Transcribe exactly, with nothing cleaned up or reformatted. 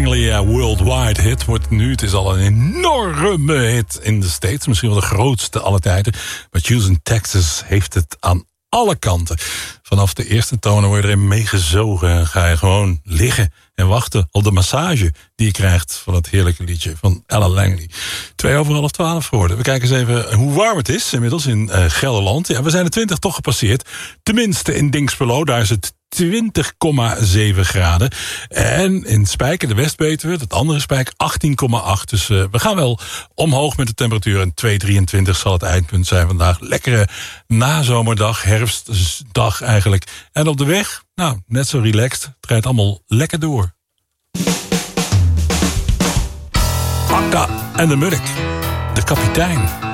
Langley, uh, worldwide hit wordt nu. Het is al een enorme hit in de States. Misschien wel de grootste aller tijden. Maar Houston, Texas heeft het aan alle kanten. Vanaf de eerste tonen word je erin meegezogen. En ga je gewoon liggen en wachten op de massage die je krijgt van het heerlijke liedje van Ella Langley. Twee over half twaalf geworden. We kijken eens even hoe warm het is inmiddels in uh, Gelderland. Ja, we zijn de twintig toch gepasseerd. Tenminste in Dinxperlo, daar is het twintig komma zeven graden. En in Spijker, de West-Betuwe, het andere Spijk, achttien komma acht. Dus uh, we gaan wel omhoog met de temperatuur. En twee komma drieëntwintig zal het eindpunt zijn vandaag. Lekkere nazomerdag, herfstdag eigenlijk. En op de weg, nou, net zo relaxed. Het rijdt allemaal lekker door. Akka en de Murk, de kapitein.